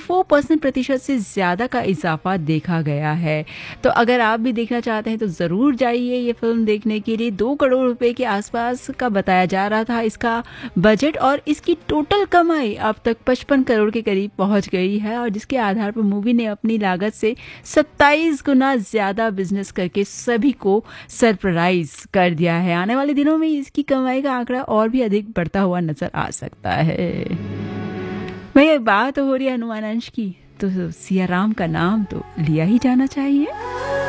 64% प्रतिशत से ज़्यादा का इजाफा देखा गया है। तो अगर आप भी देखना चाहते हैं तो ज़रूर जाइए ये फ़िल्म देखने के लिए। 2 करोड़ रुपए के आसपास का बताया जा रहा था इसका बजट और इसकी टोटल कमाई अब तक 55 करोड़ के करीब पहुंच गई है और जिसके आधार पर मूवी ने अपनी लागत से 27 गुना ज़्यादा बिजनेस करके सभी को सरप्राइज कर दिया है। आने वाले दिनों में इसकी कमाई का आंकड़ा और भी अधिक बढ़ता हुआ नजर आ सकता है। भाई बात हो रही है हनुमान अंश की, तो सिया राम का नाम तो लिया ही जाना चाहिए।